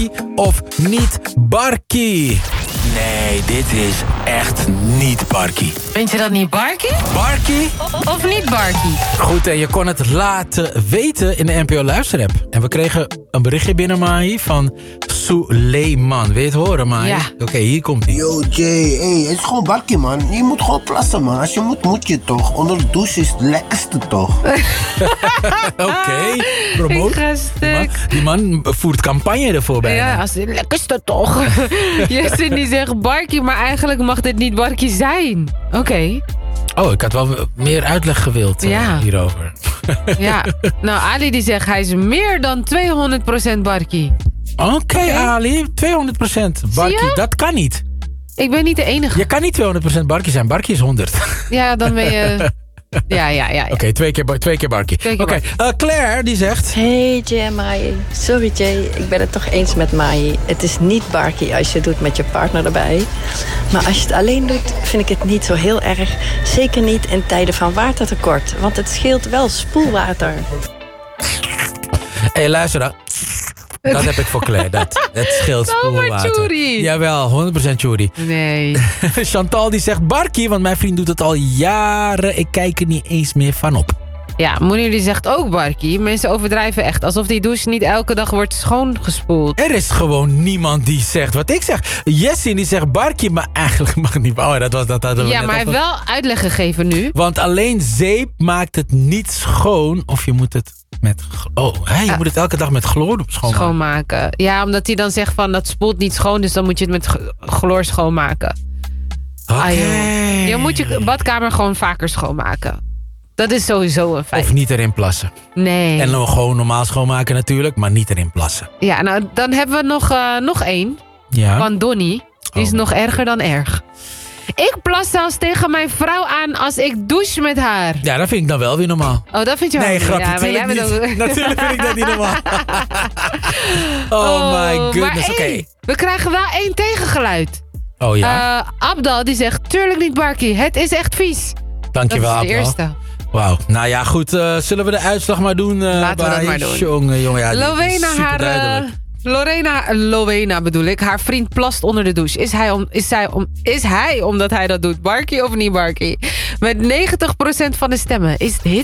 Of niet Barkie? Nee, dit is echt niet Barkie. Vind je dat niet Barkie? Barkie? Of niet Barkie? Goed, en je kon het laten weten in de NPO Luisterapp. En we kregen een berichtje binnen, Mahi, van Suleiman. Wil je het horen, Mahi? Ja. Oké, hier komt hij. Yo Jay, het is gewoon Barkie man. Je moet gewoon plassen man. Als je moet je toch. Onder de douche is het lekkerste toch. Oké, promoot. Ik ga stuk. Die man voert campagne ervoor bij. Ja, als het lekkerste toch. Jessin die zegt Barkie, maar eigenlijk mag dit niet Barkie zijn. Oké. Oh, ik had wel meer uitleg gewild hierover. Ja. Nou, Ali die zegt hij is meer dan 200% Barkie. Oké, Ali, 200% Barkie. Dat kan niet. Ik ben niet de enige. Je kan niet 200% Barkie zijn. Barkie is 100. Ja, dan ben je... Ja. Oké, twee keer Barkie. Oké, Claire die zegt... Hey Jay en Mai. Sorry Jay, ik ben het toch eens met Mai. Het is niet Barkie als je het doet met je partner erbij. Maar als je het alleen doet, vind ik het niet zo heel erg. Zeker niet in tijden van watertekort. Want het scheelt wel spoelwater. Hé, luister dan. Dat heb ik voor Claire. Het scheelt spoelwater. Tjoeri. Jawel, 100% Tjoeri. Nee. Chantal die zegt Barkie, want mijn vriend doet het al jaren. Ik kijk er niet eens meer van op. Ja, Moeder die zegt ook Barkie. Mensen overdrijven echt. Alsof die douche niet elke dag wordt schoongespoeld. Er is gewoon niemand die zegt wat ik zeg. Jessie die zegt Barkie, maar eigenlijk mag het niet. Oh, dat ja, maar hij heeft wel uitleg gegeven nu. Want alleen zeep maakt het niet schoon. Of je moet het met... je moet het elke dag met chloor schoonmaken. Ja, omdat hij dan zegt van dat spoelt niet schoon. Dus dan moet je het met chloor schoonmaken. Okay. Je moet je badkamer gewoon vaker schoonmaken. Dat is sowieso een feit. Of niet erin plassen. Nee. En dan gewoon normaal schoonmaken natuurlijk, maar niet erin plassen. Ja, nou dan hebben we nog één. Ja. Van Donnie. Die is nog erger dan erg. Ik plas zelfs tegen mijn vrouw aan als ik douche met haar. Ja, dat vind ik dan wel weer normaal. Oh, dat vind je wel Nee, grapje, ja, maar jij bent ook... Natuurlijk vind ik dat niet normaal. Oh my goodness, oké. We krijgen wel 1 tegengeluid. Oh ja? Abdal die zegt, tuurlijk niet Barkie, het is echt vies. Dankjewel, Abdal. Dat is de Abdal. eerste. Wauw. Nou ja, goed. Zullen we de uitslag maar doen? Laten we dat maar doen. Jongen, ja, Lowena bedoel ik. Haar vriend plast onder de douche. Is hij omdat hij dat doet? Barkie of niet Barkie? Met 90% van de stemmen. Is dit?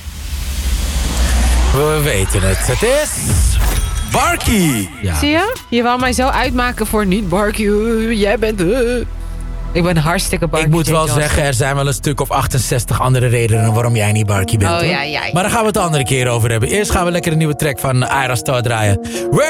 We weten het. Het is... Barkie! Ja. Zie je? Je wou mij zo uitmaken voor niet Barkie. Jij bent... Ik ben hartstikke Barkie. Ik moet wel zeggen, er zijn wel een stuk of 68 andere redenen waarom jij niet Barkie bent. Oh, hoor. ja. Maar daar gaan we het de andere keer over hebben. Eerst gaan we lekker een nieuwe track van Ayra Starr draaien.